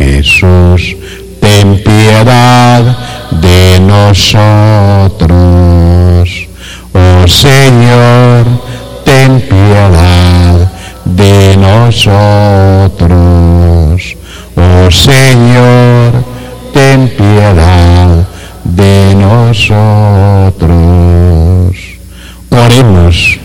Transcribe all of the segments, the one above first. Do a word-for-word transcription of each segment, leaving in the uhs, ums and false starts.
Jesús, ten piedad de nosotros. Oh Señor, ten piedad de nosotros. Oh Señor, ten piedad de nosotros. Oremos.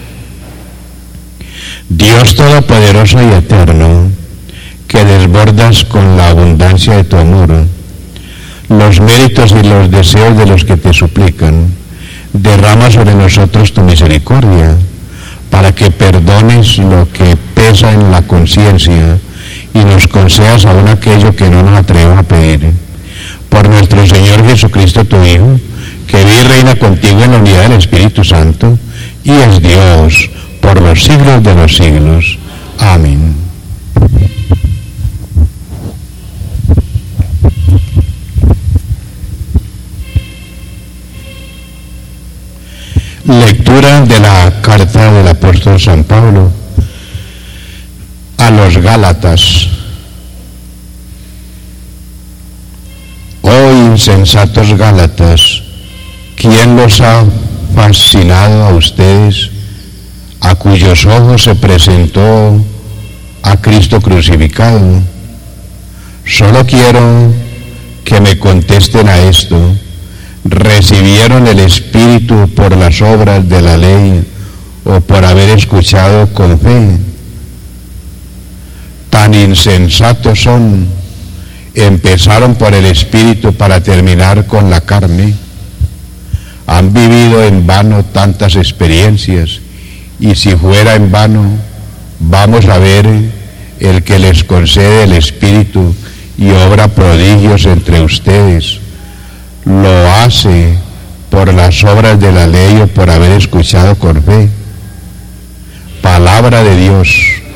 Dios Todopoderoso y Eterno, que desbordas con la abundancia de tu amor los méritos y los deseos de los que te suplican, derrama sobre nosotros tu misericordia, para que perdones lo que pesa en la conciencia y nos concedas aún aquello que no nos atrevemos a pedir. Por nuestro Señor Jesucristo, tu Hijo, que vive y reina contigo en la unidad del Espíritu Santo, y es Dios por los siglos de los siglos. Amén. Lectura de la carta del apóstol San Pablo a los Gálatas. Oh insensatos Gálatas, ¿quién los ha fascinado a ustedes, a cuyos ojos se presentó a Cristo crucificado? Solo quiero que me contesten a esto. ¿Recibieron el Espíritu por las obras de la ley o por haber escuchado con fe? Tan insensatos son. Empezaron por el Espíritu para terminar con la carne. Han vivido en vano tantas experiencias, y si fuera en vano, vamos a ver el que les concede el Espíritu y obra prodigios entre ustedes. Lo hace por las obras de la ley o por haber escuchado con fe. Palabra de Dios.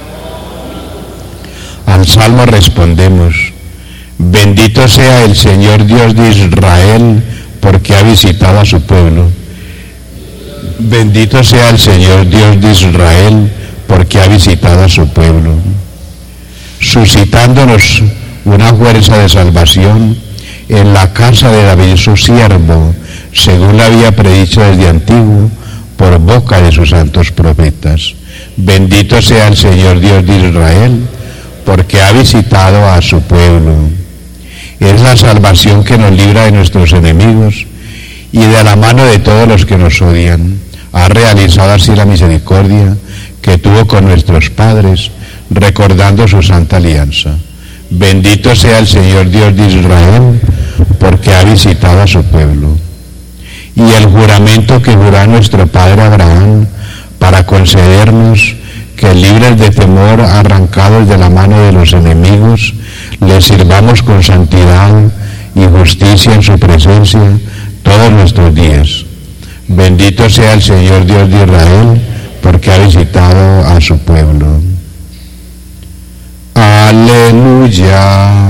Al Salmo respondemos: bendito sea el Señor Dios de Israel, porque ha visitado a su pueblo. Bendito sea el Señor Dios de Israel, porque ha visitado a su pueblo, suscitándonos una fuerza de salvación en la casa de David su siervo, según la había predicho desde antiguo, por boca de sus santos profetas. Bendito sea el Señor Dios de Israel, porque ha visitado a su pueblo. Es la salvación que nos libra de nuestros enemigos y de la mano de todos los que nos odian. Ha realizado así la misericordia que tuvo con nuestros padres, recordando su santa alianza. Bendito sea el Señor Dios de Israel, porque ha visitado a su pueblo. Y el juramento que juró nuestro padre Abraham, para concedernos que, libres de temor, arrancados de la mano de los enemigos, le sirvamos con santidad y justicia en su presencia todos nuestros días. Bendito sea el Señor Dios de Israel, porque ha visitado a su pueblo. Aleluya.